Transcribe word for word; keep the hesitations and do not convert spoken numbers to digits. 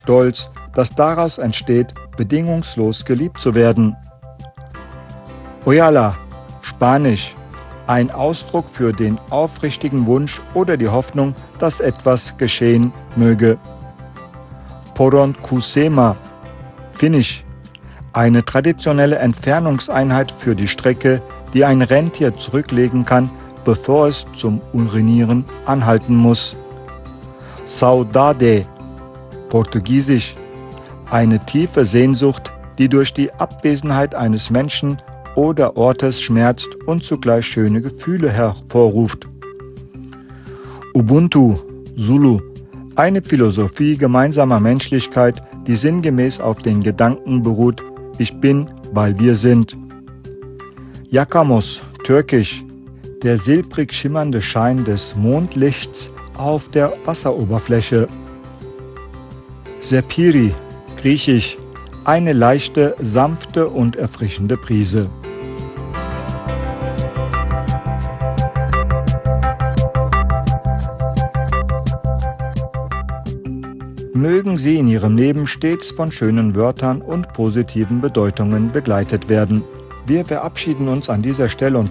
Stolz, das daraus entsteht, bedingungslos geliebt zu werden. Oyala, Spanisch, ein Ausdruck für den aufrichtigen Wunsch oder die Hoffnung, dass etwas geschehen möge. Poron Kusema, Finnisch, eine traditionelle Entfernungseinheit für die Strecke, die ein Rentier zurücklegen kann, bevor es zum Urinieren anhalten muss. Saudade, Portugiesisch, eine tiefe Sehnsucht, die durch die Abwesenheit eines Menschen oder Ortes schmerzt und zugleich schöne Gefühle hervorruft. Ubuntu, Zulu, eine Philosophie gemeinsamer Menschlichkeit, die sinngemäß auf den Gedanken beruht, ich bin, weil wir sind. Yakamos, Türkisch, der silbrig schimmernde Schein des Mondlichts auf der Wasseroberfläche. Sepiri, Griechisch, eine leichte, sanfte und erfrischende Brise. Mögen Sie in Ihrem Leben stets von schönen Wörtern und positiven Bedeutungen begleitet werden. Wir verabschieden uns an dieser Stelle und